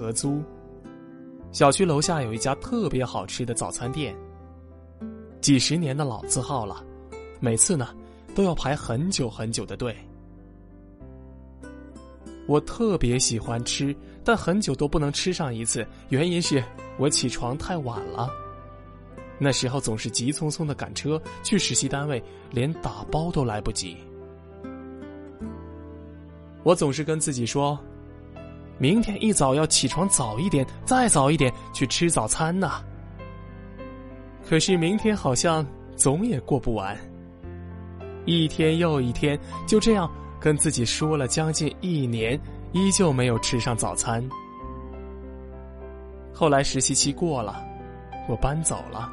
合租。小区楼下有一家特别好吃的早餐店，几十年的老字号了，每次呢都要排很久很久的队。我特别喜欢吃，但很久都不能吃上一次，原因是我起床太晚了。那时候总是急匆匆的赶车去实习单位，连打包都来不及。我总是跟自己说，明天一早要起床早一点，再早一点去吃早餐呢。可是明天好像总也过不完，一天又一天，就这样跟自己说了将近1年，依旧没有吃上早餐。后来实习期过了，我搬走了，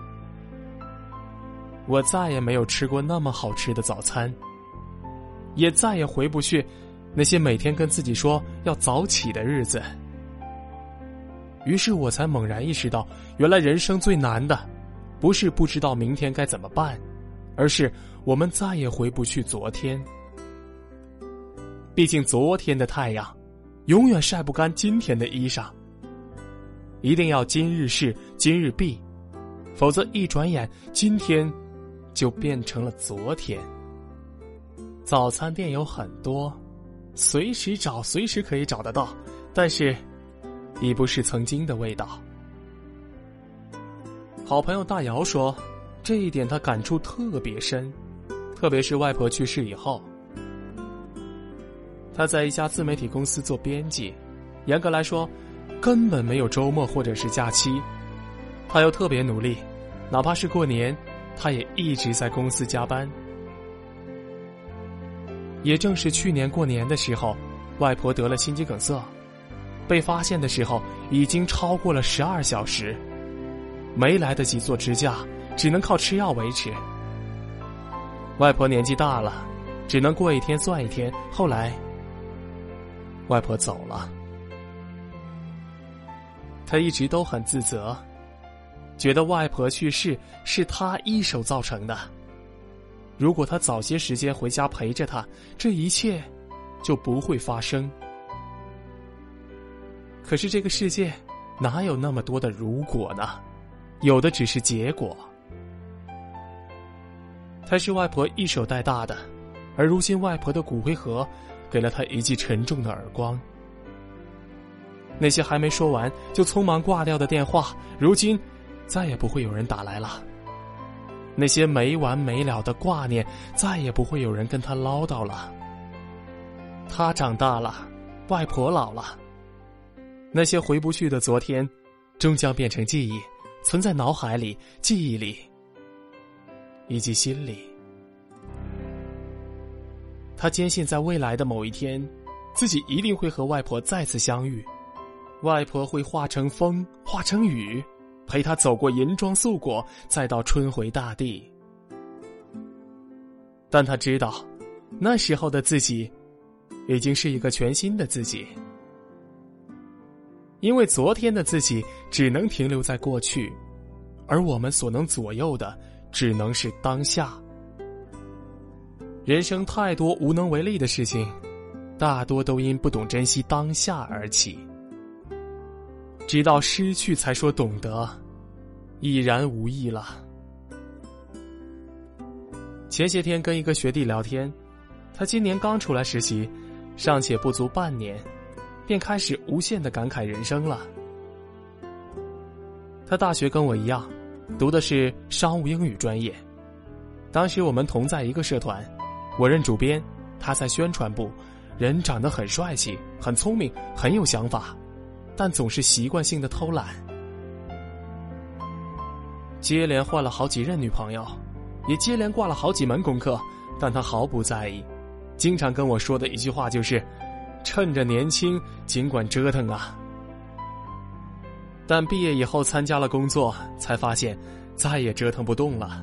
我再也没有吃过那么好吃的早餐，也再也回不去那些每天跟自己说要早起的日子。于是我才猛然意识到，原来人生最难的不是不知道明天该怎么办，而是我们再也回不去昨天。毕竟昨天的太阳永远晒不干今天的衣裳，一定要今日事今日毕，否则一转眼今天就变成了昨天。早餐店有很多，随时找随时可以找得到，但是已不是曾经的味道。好朋友大姚说，这一点他感触特别深，特别是外婆去世以后。他在一家自媒体公司做编辑，严格来说根本没有周末或者是假期。他又特别努力，哪怕是过年他也一直在公司加班。也正是去年过年的时候，外婆得了心肌梗塞，被发现的时候已经超过了12小时，没来得及做支架，只能靠吃药维持。外婆年纪大了，只能过一天算一天，后来外婆走了。他一直都很自责，觉得外婆去世是他一手造成的，如果他早些时间回家陪着她，这一切就不会发生。可是这个世界哪有那么多的如果呢？有的只是结果。他是外婆一手带大的，而如今外婆的骨灰盒给了他一记沉重的耳光。那些还没说完就匆忙挂掉的电话，如今再也不会有人打来了。那些没完没了的挂念，再也不会有人跟他唠叨了。他长大了，外婆老了，那些回不去的昨天终将变成记忆，存在脑海里、记忆里以及心里。他坚信在未来的某一天，自己一定会和外婆再次相遇，外婆会化成风，化成雨，陪他走过银装素裹，再到春回大地。但他知道，那时候的自己已经是一个全新的自己，因为昨天的自己只能停留在过去，而我们所能左右的只能是当下。人生太多无能为力的事情，大多都因不懂珍惜当下而起。直到失去才说懂得，已然无益了。前些天跟一个学弟聊天，他今年刚出来实习，尚且不足半年，便开始无限地感慨人生了。他大学跟我一样，读的是商务英语专业。当时我们同在一个社团，我任主编，他在宣传部，人长得很帅气，很聪明，很有想法，但总是习惯性的偷懒。接连换了好几任女朋友，也接连挂了好几门功课，但他毫不在意，经常跟我说的一句话就是趁着年轻尽管折腾啊。但毕业以后参加了工作，才发现再也折腾不动了。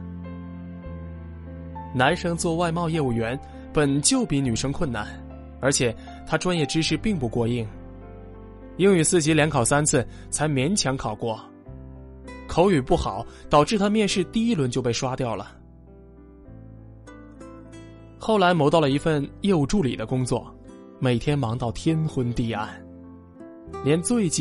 男生做外贸业务员本就比女生困难，而且他专业知识并不过硬，英语4级连考3次才勉强考过，口语不好导致他面试第1轮就被刷掉了。后来谋到了一份业务助理的工作，每天忙到天昏地暗，连最